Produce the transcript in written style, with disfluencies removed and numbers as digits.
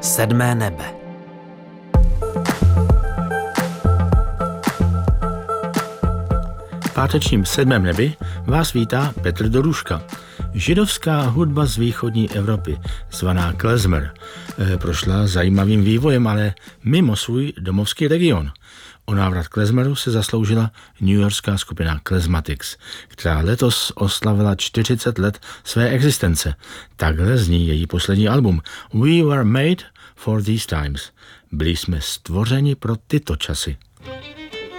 Sedmé nebe. V pátečním sedmém nebi vás vítá Petr Doruška. Židovská hudba z východní Evropy, zvaná klezmer, prošla zajímavým vývojem, ale mimo svůj domovský region. O návrat klezmeru se zasloužila newyorská skupina Klezmatics, která letos oslavila 40 let své existence. Takhle zní její poslední album We Were Made for These Times. Byli jsme stvořeni pro tyto časy.